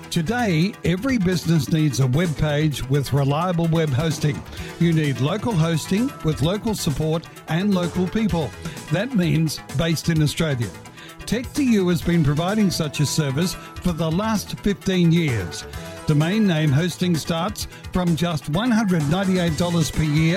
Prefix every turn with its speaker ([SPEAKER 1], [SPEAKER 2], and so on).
[SPEAKER 1] Today, every business needs a web page with reliable web hosting. You need local hosting with local support and local people. That means based in Australia. Tech2U has been providing such a service for the last 15 years. Domain name hosting starts from just $198 per year